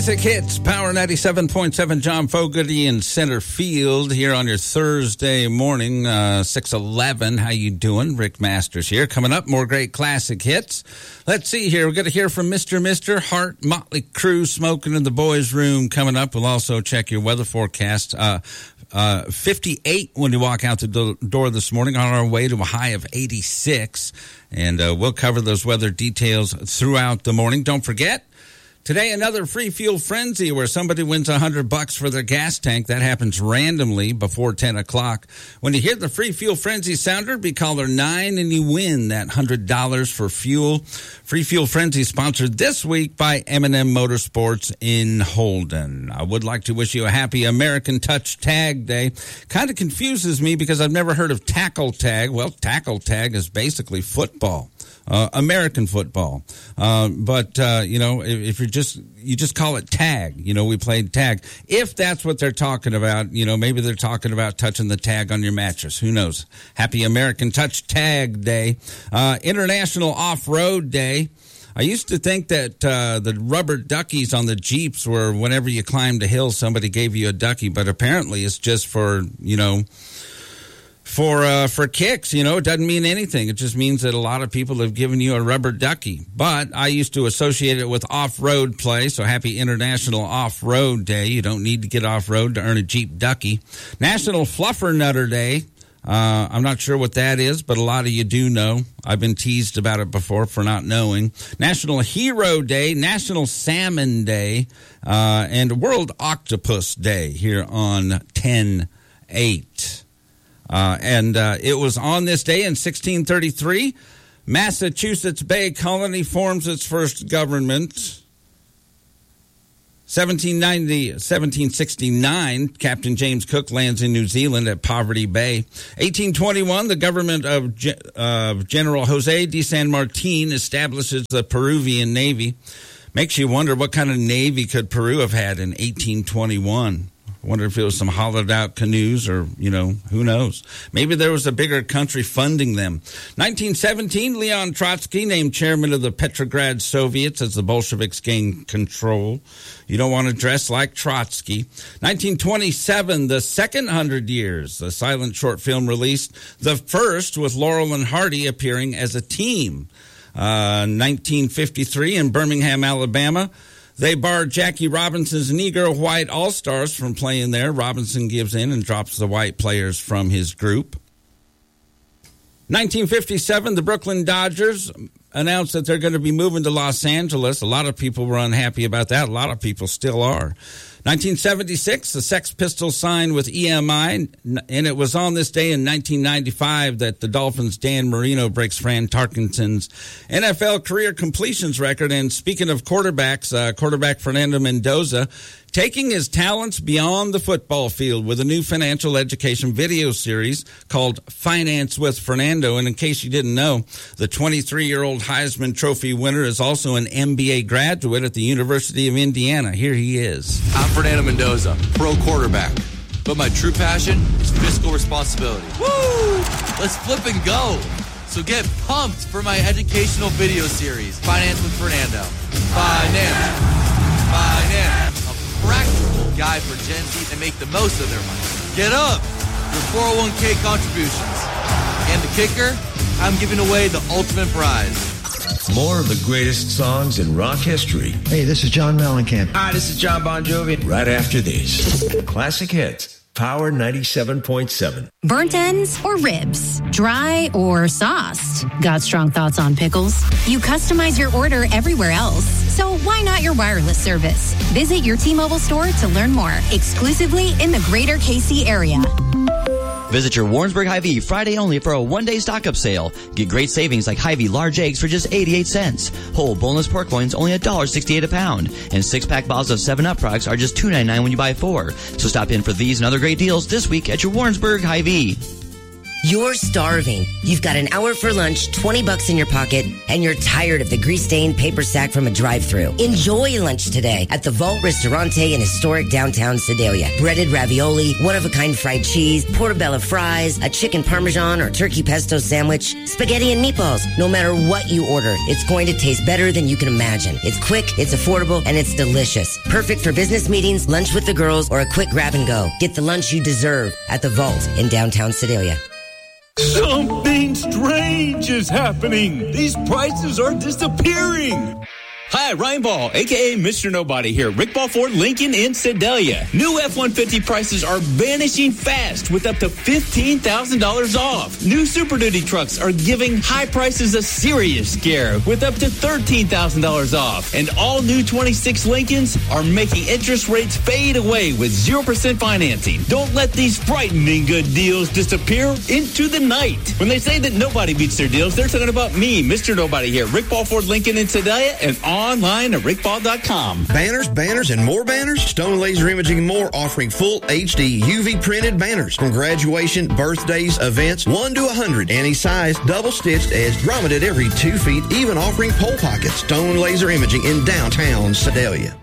Classic Hits, Power 97.7, John Fogerty in center field here on your Thursday morning, 6:11. How you doing? Rick Masters here. Coming up, more great classic hits. Let's see here. We're going to hear from Mr. Hart, Motley Crue, Smoking in the Boys' Room coming up. We'll also check your weather forecast. 58 when you walk out the door this morning, on our way to a high of 86. And we'll cover those weather details throughout the morning. Don't forget, today, another free fuel frenzy where somebody wins $100 for their gas tank. That happens randomly before 10 o'clock. When you hear the free fuel frenzy sounder, be caller 9 and you win that $100 for fuel. Free fuel frenzy sponsored this week by M&M Motorsports in Holden. I would like to wish you a happy American Touch Tag Day. Kind of confuses me because I've never heard of tackle tag. Well, tackle tag is basically football. American football. But if you just call it tag, we played tag. If that's what they're talking about, maybe they're talking about touching the tag on your mattress. Who knows? Happy American Touch Tag Day. International Off-Road Day. I used to think that the rubber duckies on the Jeeps were whenever you climbed a hill, somebody gave you a ducky, but apparently it's just for kicks. It doesn't mean anything. It just means that a lot of people have given you a rubber ducky. But I used to associate it with off-road play, so happy International Off-Road Day. You don't need to get off-road to earn a Jeep ducky. National Fluffer Nutter Day. I'm not sure what that is, but a lot of you do know. I've been teased about it before for not knowing. National Hero Day, National Salmon Day, and World Octopus Day here on 10/8. It was on this day in 1633, Massachusetts Bay Colony forms its first government. 1769, Captain James Cook lands in New Zealand at Poverty Bay. 1821, the government of General Jose de San Martin establishes the Peruvian Navy. Makes you wonder what kind of navy could Peru have had in 1821. I wonder if it was some hollowed-out canoes or, who knows. Maybe there was a bigger country funding them. 1917, Leon Trotsky named chairman of the Petrograd Soviets as the Bolsheviks gained control. You don't want to dress like Trotsky. 1927, the second 100 years, a silent short film released, the first with Laurel and Hardy appearing as a team. 1953, in Birmingham, Alabama, they barred Jackie Robinson's Negro White All-Stars from playing there. Robinson gives in and drops the white players from his group. 1957, the Brooklyn Dodgers announced that they're going to be moving to Los Angeles. A lot of people were unhappy about that. A lot of people still are. 1976, the Sex Pistols signed with EMI, and it was on this day in 1995 that the Dolphins' Dan Marino breaks Fran Tarkenton's NFL career completions record. And speaking of quarterbacks, quarterback Fernando Mendoza taking his talents beyond the football field with a new financial education video series called Finance with Fernando. And in case you didn't know, the 23-year-old Heisman Trophy winner is also an MBA graduate at the University of Indiana. Here he is. I'm Fernando Mendoza, pro quarterback. But my true passion is fiscal responsibility. Woo! Let's flip and go. So get pumped for my educational video series, Finance with Fernando. Finance. Practical guide for Gen Z to make the most of their money. Get up! Your 401k contributions. And the kicker, I'm giving away the ultimate prize. More of the greatest songs in rock history. Hey, this is John Mellencamp. Hi, this is John Bon Jovi. Right after these. Classic Hits. Power 97.7. Burnt ends or ribs? Dry or sauced? Got strong thoughts on pickles? You customize your order everywhere else, so why not your wireless service? Visit your T-Mobile store to learn more, exclusively in the greater KC area. Visit your Warrensburg Hy-Vee Friday only for a one-day stock-up sale. Get great savings like Hy-Vee large eggs for just 88 cents. Whole boneless pork loins only $1.68 a pound. And 6-pack bottles of 7-Up products are just $2.99 when you buy 4. So stop in for these and other great deals this week at your Warrensburg Hy-Vee. You're starving. You've got an hour for lunch, $20 in your pocket, and you're tired of the grease-stained paper sack from a drive-thru. Enjoy lunch today at the Vault Ristorante in historic downtown Sedalia. Breaded ravioli, one-of-a-kind fried cheese, portobello fries, a chicken parmesan or turkey pesto sandwich, spaghetti and meatballs. No matter what you order, it's going to taste better than you can imagine. It's quick, it's affordable, and it's delicious. Perfect for business meetings, lunch with the girls, or a quick grab and go. Get the lunch you deserve at the Vault in downtown Sedalia. Something strange is happening. These prices are disappearing. Hi, Ryan Ball, a.k.a. Mr. Nobody here. Rick Ball Ford Lincoln in Sedalia. New F-150 prices are vanishing fast with up to $15,000 off. New Super Duty trucks are giving high prices a serious scare with up to $13,000 off. And all new 26 Lincolns are making interest rates fade away with 0% financing. Don't let these frightening good deals disappear into the night. When they say that nobody beats their deals, they're talking about me, Mr. Nobody here. Rick Ball Ford Lincoln in Sedalia and online at rickball.com. Banners, and more banners. Stone Laser Imaging and more, offering full HD UV printed banners from graduation, birthdays, events, 1 to 100, any size, double stitched as grommeted every 2 feet, even offering pole pockets. Stone Laser Imaging in downtown Sedalia.